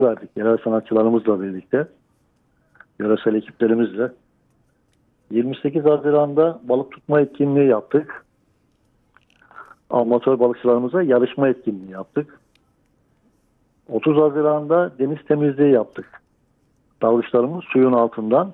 verdik. Yerel sanatçılarımızla birlikte, yöresel ekiplerimizle. 28 Haziran'da balık tutma etkinliği yaptık. Amatör balıkçılarımıza yarışma etkinliği yaptık. 30 Haziran'da deniz temizliği yaptık. Dalgıçlarımız suyun altından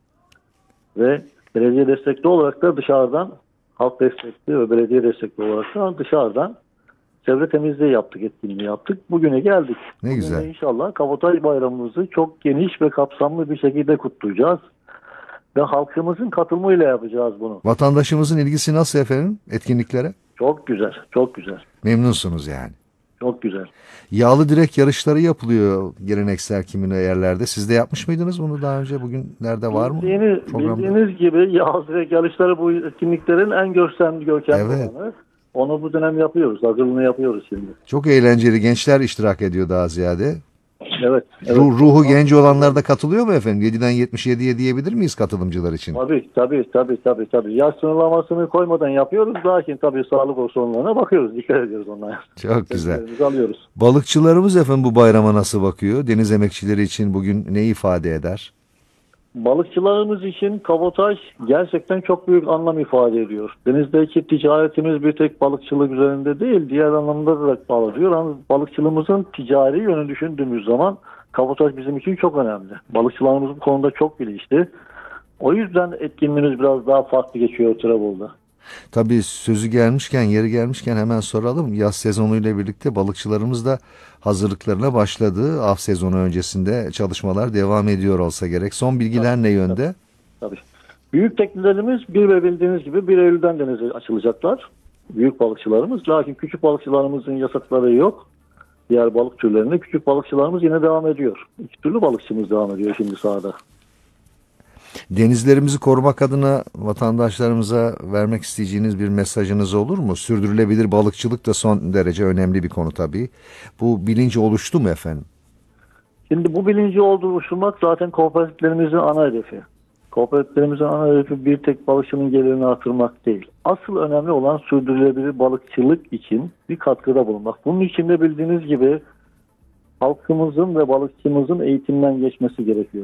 ve belediye destekli olarak da dışarıdan, halk destekli ve belediye destekli olarak da dışarıdan çevre temizliği yaptık, etkinliği yaptık. Bugüne geldik. Ne Bugün güzel. de inşallah Kabataş Bayramımızı çok geniş ve kapsamlı bir şekilde kutlayacağız. Ve halkımızın katılımıyla yapacağız bunu. Vatandaşımızın ilgisi nasıl efendim etkinliklere? Çok güzel, çok güzel, Memnunsunuz yani. çok güzel. Yağlı direk yarışları yapılıyor geleneksel kimine yerlerde. Siz de yapmış mıydınız bunu daha önce? Bugünlerde var mı programda? Bildiğiniz gibi yağız ve yarışları bu etkinliklerin en görkemli Evet. olanı. Onu bu dönem yapıyoruz. Hazırlığını yapıyoruz şimdi. Çok eğlenceli. Gençler iştirak ediyor daha ziyade. Evet. Evet. Ruhu genç olanlar da katılıyor mu efendim? 7'den 77'ye diyebilir miyiz katılımcılar için? Tabii. Yaş sınırlamasını koymadan yapıyoruz. Lakin tabii sağlık sorunlarına bakıyoruz. Dikkat ediyoruz onlara. Çok güzel. Tedbirlerimizi alıyoruz. Balıkçılarımız efendim bu bayrama nasıl bakıyor? Deniz emekçileri için bugün ne ifade eder? Balıkçılarımız için kabotaj gerçekten çok büyük anlam ifade ediyor. Denizdeki ticaretimiz bir tek balıkçılık üzerinde değil, diğer anlamda da bağlıyor. Ama balıkçılığımızın ticari yönü düşündüğümüz zaman kabotaj bizim için çok önemli. Balıkçılarımız bu konuda çok bilinçli. O yüzden etkinliğimiz biraz daha farklı geçiyor Trebol'da. Tabii sözü gelmişken, yeri gelmişken hemen soralım. Yaz sezonuyla birlikte balıkçılarımız da hazırlıklarına başladı. Av sezonu öncesinde çalışmalar devam ediyor olsa gerek. Son bilgiler ne Tabii, yönde? tabii. Büyük teknelerimiz bildiğiniz gibi 1 Eylül'den denize açılacaklar. Büyük balıkçılarımız. Lakin küçük balıkçılarımızın yasakları yok. Diğer balık türlerinde küçük balıkçılarımız yine devam ediyor. İki türlü balıkçımız devam ediyor şimdi sahada. Denizlerimizi korumak adına vatandaşlarımıza vermek isteyeceğiniz bir mesajınız olur mu? Sürdürülebilir balıkçılık da son derece önemli bir konu tabii. Bu bilinç oluştu mu efendim? Şimdi bu bilinci oluşturmak zaten kooperatiflerimizin ana hedefi. Kooperatiflerimizin ana hedefi bir tek balıkçının gelirini artırmak değil. Asıl önemli olan sürdürülebilir balıkçılık için bir katkıda bulunmak. Bunun için de bildiğiniz gibi halkımızın ve balıkçımızın eğitimden geçmesi gerekiyor.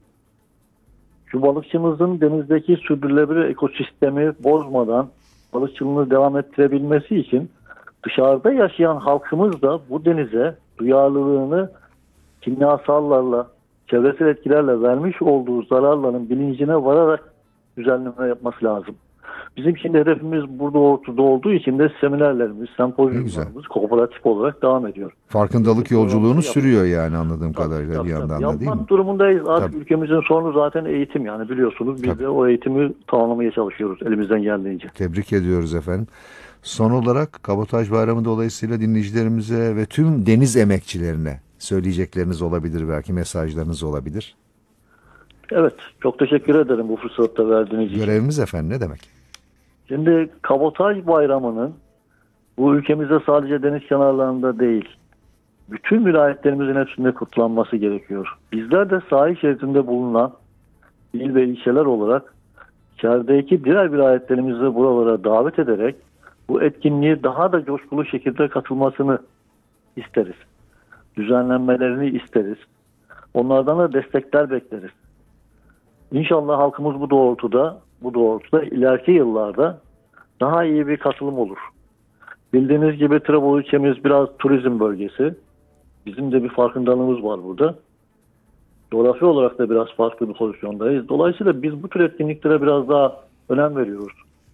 Şu balıkçımızın denizdeki sürdürülebilir ekosistemi bozmadan balıkçılığını devam ettirebilmesi için dışarıda yaşayan halkımız da bu denize duyarlılığını kimyasallarla, çevresel etkilerle vermiş olduğu zararların bilincine vararak düzenleme yapması lazım. Bizim şimdi hedefimiz burada ortada olduğu için de seminerlerimiz, Ne güzel. sempozyumlarımız kooperatif olarak devam ediyor. Farkındalık yolculuğunu sürüyor yani anladığım Tabii, kadarıyla bir tabii. yandan da değil mi? Yapmak durumundayız. Artık Tabii. ülkemizin sorunu zaten eğitim yani biliyorsunuz. Biz Tabii. de o eğitimi tamamlamaya çalışıyoruz elimizden geldiğince. Tebrik ediyoruz efendim. Son olarak Kabataş Bayramı dolayısıyla dinleyicilerimize ve tüm deniz emekçilerine söyleyecekleriniz olabilir, belki mesajlarınız olabilir. Evet, çok teşekkür ederim bu fırsatta verdiğiniz için. Görevimiz efendim ne demek? Şimdi Kabataş Bayramı'nın bu ülkemizde sadece deniz kenarlarında değil, bütün vilayetlerimizin hepsinde kutlanması gerekiyor. Bizler de sahil şeridinde bulunan il ve ilçeler olarak içerideki diğer vilayetlerimizi buralara davet ederek bu etkinliği daha da coşkulu şekilde katılmasını isteriz. Düzenlenmelerini isteriz. Onlardan da destekler bekleriz. İnşallah halkımız bu doğrultuda ileriki yıllarda daha iyi bir katılım olur. Bildiğiniz gibi Tirebolu ilçemiz biraz turizm bölgesi. Bizim de bir farkındalığımız var burada. Coğrafi olarak da biraz farklı bir pozisyondayız. Dolayısıyla biz bu tür etkinliklere biraz daha önem veriyoruz.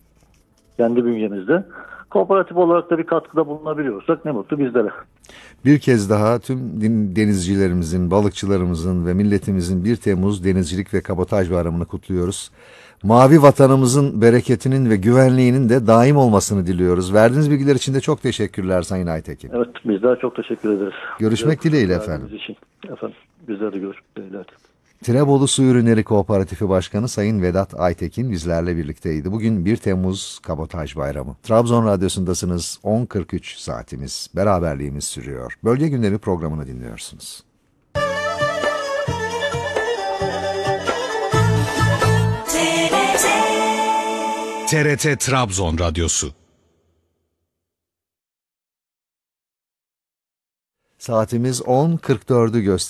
Kendi bünyemizde. Kooperatif olarak da bir katkıda bulunabiliyorsak ne mutlu bizlere. Bir kez daha tüm denizcilerimizin, balıkçılarımızın ve milletimizin 1 Temmuz Denizcilik ve Kabataş Bayramı'nı kutluyoruz. Mavi vatanımızın bereketinin ve güvenliğinin de daim olmasını diliyoruz. Verdiğiniz bilgiler için de çok teşekkürler Sayın Aytekin. Evet, bizler çok teşekkür ederiz. Görüşmek dileğiyle efendim. Efendim, bizler de görüşmek dileğiyle. Tirebolu Su Ürünleri Kooperatifi Başkanı Sayın Vedat Aytekin bizlerle birlikteydi. Bugün 1 Temmuz Kabataş Bayramı. Trabzon Radyosu'ndasınız. 10.43 saatimiz. Beraberliğimiz sürüyor. Bölge Gündemi programını dinliyorsunuz. TRT Trabzon Radyosu. Saatimiz 10.44'ü gösteriyor.